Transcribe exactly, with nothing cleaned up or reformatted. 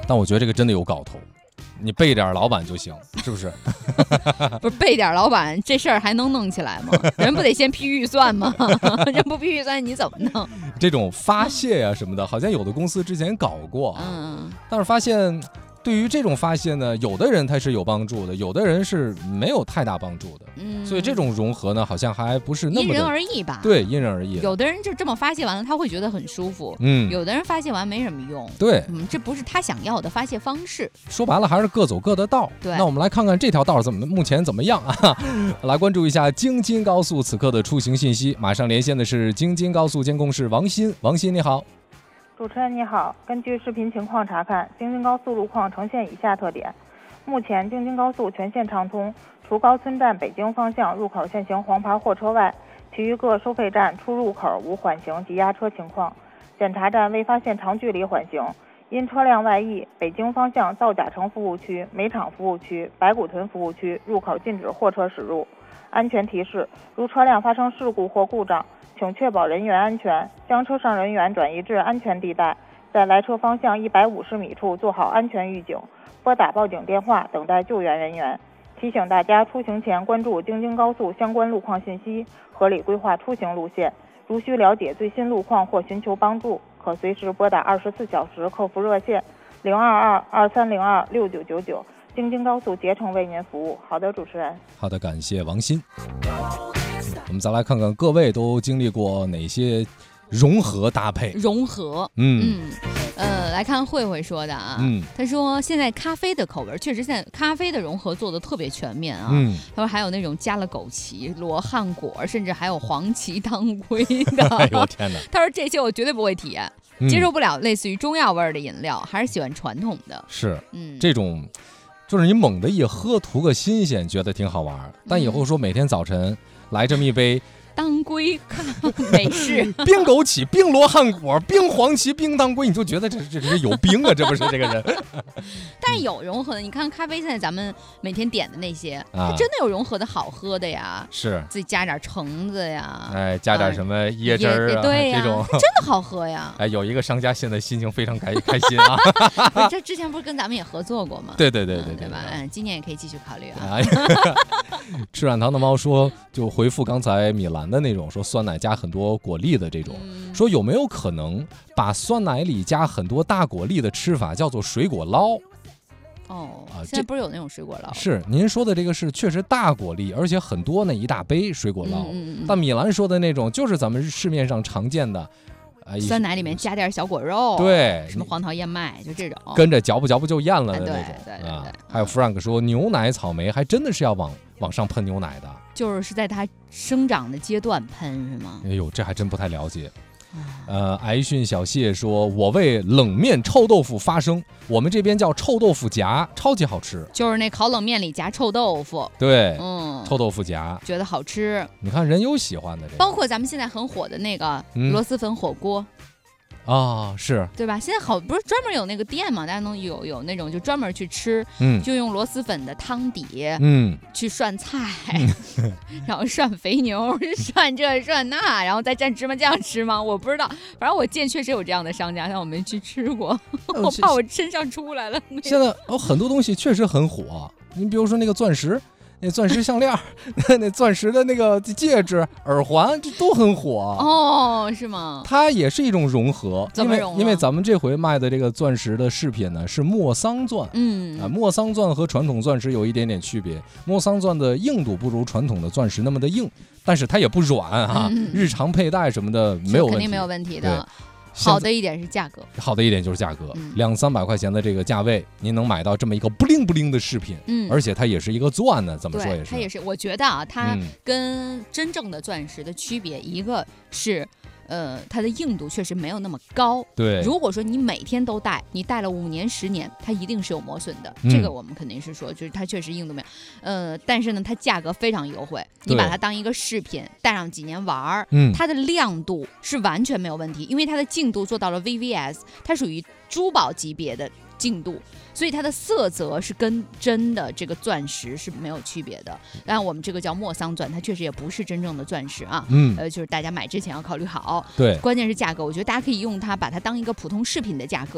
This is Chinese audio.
但我觉得这个真的有搞头。你背点老板就行，是不是？ 不是背点老板这事儿还能弄起来吗？人不得先批预算吗？人不批预算你怎么弄？ 这种发泄呀、啊、什么的，好像有的公司之前搞过啊， 嗯， 但是发现对于这种发泄呢，有的人他是有帮助的，有的人是没有太大帮助的。嗯，所以这种融合呢，好像还不是那么的因人而异吧？ 对，因人而异。 有的人就这么发泄完了，他会觉得很舒服。 嗯， 有的人发泄完没什么用。 对， 嗯，这不是他想要的发泄方式。 说白了还是各走各的道。 对， 那我们来看看这条道怎么目前怎么样啊？来关注一下京津高速此刻的出行信息。马上连线的是京津高速监控室王鑫，王鑫你好。 主持人你好，根据视频情况查看，京津高速路况呈现以下特点：目前京津高速全线畅通，除高村站北京方向入口限行黄牌货车外，其余各收费站出入口无缓行及压车情况。检查站未发现长距离缓行，因车辆外溢，北京方向造甲城服务区、煤厂服务区、白骨屯服务区入口禁止货车驶入。安全提示：如车辆发生事故或故障，请确保人员安全，将车上人员转移至安全地带，在来车方向一百五十米处做好安全预警，拨打报警电话等待救援人员。提醒大家出行前关注京津高速相关路况信息，合理规划出行路线。如需了解最新路况或寻求帮助，可随时拨打二十四小时客服热线零二二二三零二六九九九，京津高速竭诚为您服务。好的，主持人。 好的，感谢王鑫。我们再来看看各位都经历过哪些融合搭配。 融合， 嗯嗯，呃，来看慧慧说的啊， 嗯， 他说现在咖啡的口味确实现在咖啡的融合做的特别全面啊， 嗯， 他说还有那种加了枸杞、罗汉果，甚至还有黄芪当归的。 哎呦天哪！ 他说这些我绝对不会体验， 嗯、 接受不了类似于中药味的饮料，还是喜欢传统的。 是， 嗯， 这种就是你猛的一喝，图个新鲜，觉得挺好玩，但以后说每天早晨来这么一杯。 当归美式， 冰枸杞、冰罗汉果、冰黄芪、冰当归，你就觉得这这是有病啊！这不是这个人。 但是有融合的，你看咖啡现在咱们每天点的那些， 啊、 它真的有融合的好喝的呀。 是， 自己加点橙子呀， 哎，加点什么椰汁儿啊， 对呀， 这种真的好喝呀。 哎，有一个商家现在心情非常开开心啊。 不是，这之前不是跟咱们也合作过吗？ 对对对对对, 对, 对吧？嗯，今年也可以继续考虑啊。 吃软糖的猫说，就回复刚才米兰的那种，说酸奶加很多果粒的这种， 嗯、 说有没有可能把酸奶里加很多大果粒的吃法叫做水果捞？ 哦，啊、现在不是有那种水果捞？ 是，您说的这个是确实大果粒，而且很多呢，一大杯水果捞。 嗯嗯嗯、 但米兰说的那种，就是咱们市面上常见的。 呃、酸奶里面加点小果肉， 对， 什么黄桃燕麦，就这种， 跟着嚼不嚼不就咽了的那种。 对对对对、 啊。还有 Frank 说，牛奶草莓还真的是要往往上喷牛奶的， 就是是在它生长的阶段喷是吗？ 哎呦，这还真不太了解。呃，挨训小谢说，我为冷面臭豆腐发声，我们这边叫臭豆腐夹，超级好吃， 就是那烤冷面里夹臭豆腐。 对， 嗯， 臭豆腐夹， 觉得好吃。 你看人有喜欢的这个， 包括咱们现在很火的那个螺蛳粉火锅。嗯啊、哦，是对吧？现在好不是专门有那个店嘛，大家能有有那种就专门去吃， 嗯， 就用螺蛳粉的汤底， 嗯， 去涮菜，嗯、然后涮肥牛，涮这涮那，然后再蘸芝麻酱吃吗？我不知道，反正我见确实有这样的商家，但我没去吃过，呃、我怕我身上出来了。 现在哦，很多东西确实很火，你比如说那个钻石。那钻石项链，那钻石的那个戒指、耳环，这都很火哦，是吗？ 它也是一种融合， 怎么融合？ 因为因为咱们这回卖的这个钻石的饰品呢是莫桑钻， 嗯啊，莫桑钻和传统钻石有一点点区别，莫桑钻的硬度不如传统的钻石那么的硬，但是它也不软啊，嗯、日常佩戴什么的没有问题， 肯定没有问题的。 好的一点是价格， 好的一点就是价格， 嗯、 两三百块钱的这个价位，您能买到这么一个不灵不灵的饰品， 嗯， 而且它也是一个钻呢，怎么说也是， 它也是，我觉得啊，它跟真正的钻石的区别，嗯、一个是。呃，它的硬度确实没有那么高。 对， 如果说你每天都戴，你戴了五年、十年，它一定是有磨损的。 嗯、 这个我们肯定是说，就是它确实硬度没有。呃，但是呢，它价格非常优惠，你把它当一个饰品戴上几年玩， 嗯， 它的亮度是完全没有问题，因为它的净度做到了 V V S， 它属于珠宝级别的净度。所以它的色泽是跟真的这个钻石是没有区别的。当然，我们这个叫莫桑钻，它确实也不是真正的钻石啊。 嗯， 呃，就是大家买之前要考虑好。 对， 关键是价格，我觉得大家可以用它把它当一个普通饰品的价格。